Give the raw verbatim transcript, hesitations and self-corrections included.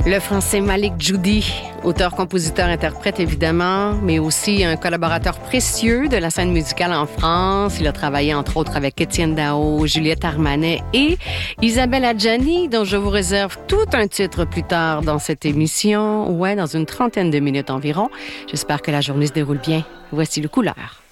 Le français Malik Djoudi, auteur, compositeur, interprète évidemment, mais aussi un collaborateur précieux de la scène musicale en France. Il a travaillé entre autres avec Étienne Dao, Juliette Armanet et Isabelle Adjani, dont je vous réserve tout un titre plus tard dans cette émission, ouais, dans une trentaine de minutes environ. J'espère que la journée se déroule bien. Voici le Couleur.